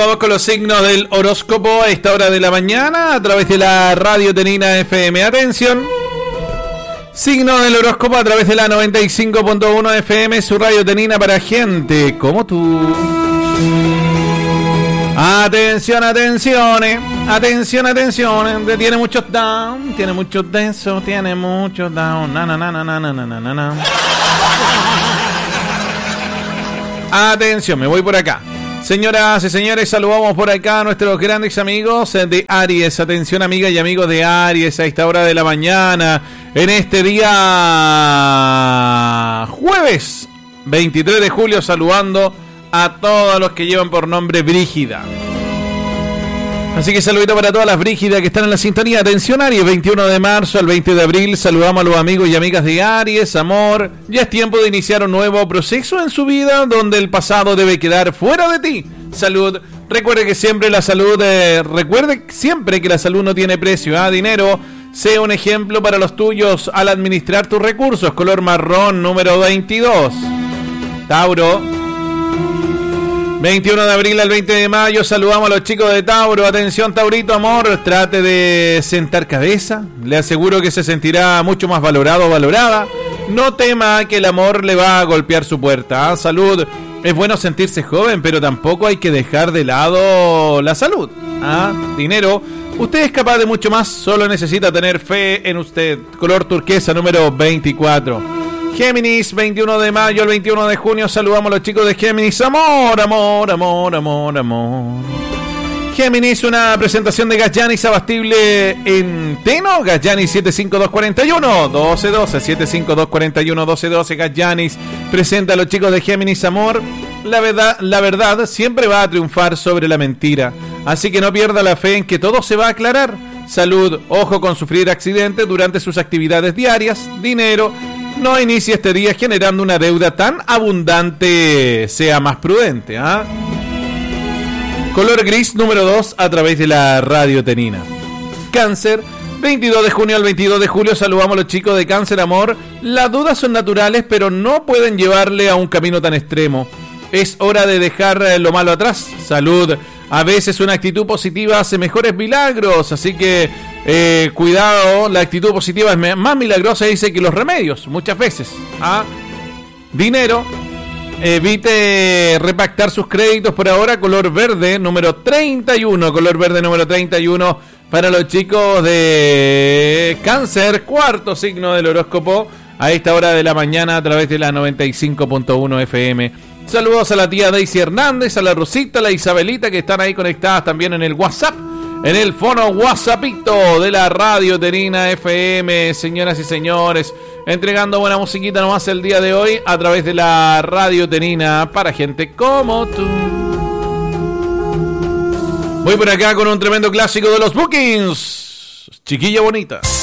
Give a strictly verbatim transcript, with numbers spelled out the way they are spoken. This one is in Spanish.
vamos con los signos del horóscopo a esta hora de la mañana a través de la Radio Tenina F M. Atención. Signo del horóscopo a través de la noventa y cinco punto uno F M, su Radio Tenina para gente como tú. Atención, atención, eh. atención, atención. eh. Tiene muchos down, tiene muchos densos, tiene muchos down. Na, na, na, na, na, na, na, na, na. Atención, me voy por acá. Señoras y señores, saludamos por acá a nuestros grandes amigos de Aries. Atención, amigas y amigos de Aries, a esta hora de la mañana, en este día jueves veintitrés de julio, saludando a todos los que llevan por nombre Brígida. Así que saludito para todas las Brígidas que están en la sintonía. Atención, Aries, veintiuno de marzo al veinte de abril, saludamos a los amigos y amigas de Aries. Amor, ya es tiempo de iniciar un nuevo proceso en su vida donde el pasado debe quedar fuera de ti. Salud, recuerde que siempre la salud, eh, recuerde siempre que la salud no tiene precio. ¿ah? Dinero, sea un ejemplo para los tuyos al administrar tus recursos. Color marrón, número veintidós. Tauro, veintiuno de abril al veinte de mayo, saludamos a los chicos de Tauro. Atención, Taurito, amor, trate de sentar cabeza. Le aseguro que se sentirá mucho más valorado o valorada. No tema que el amor le va a golpear su puerta. ¿ah? Salud, es bueno sentirse joven, pero tampoco hay que dejar de lado la salud. ¿ah? Dinero, usted es capaz de mucho más, solo necesita tener fe en usted. Color turquesa, número veinticuatro. Géminis, veintiuno de mayo al veintiuno de junio, saludamos a los chicos de Géminis. Amor, amor, amor, amor, amor. Géminis, una presentación de Gas Yanis abastible en Teno. Gas Yanis siete cinco dos cuatro uno, doce doce, siete cinco dos cuatro uno, doce doce. Gas Yanis presenta a los chicos de Géminis. Amor, la verdad, la verdad siempre va a triunfar sobre la mentira. Así que no pierda la fe en que todo se va a aclarar. Salud, ojo con sufrir accidentes durante sus actividades diarias. Dinero, no inicie este día generando una deuda tan abundante, sea más prudente. ¿ah? Color gris, número dos, a través de la Radio Tenina. Cáncer, veintidós de junio al veintidós de julio, saludamos a los chicos de Cáncer. Amor, las dudas son naturales, pero no pueden llevarle a un camino tan extremo. Es hora de dejar lo malo atrás. Salud, a veces una actitud positiva hace mejores milagros, así que eh, cuidado, la actitud positiva es más milagrosa, dice, que los remedios, muchas veces. ¿ah? Dinero, evite repactar sus créditos por ahora. Color verde, número treinta y uno, color verde número treinta y uno para los chicos de Cáncer, cuarto signo del horóscopo, a esta hora de la mañana a través de la noventa y cinco punto uno F M. Saludos a la tía Daisy Hernández, a la Rosita, a la Isabelita, que están ahí conectadas también en el WhatsApp, en el fono WhatsAppito de la Radio Tenina F M. Señoras y señores, entregando buena musiquita nomás el día de hoy a través de la Radio Tenina para gente como tú. Voy por acá con un tremendo clásico de los Bookings, Chiquilla Bonita.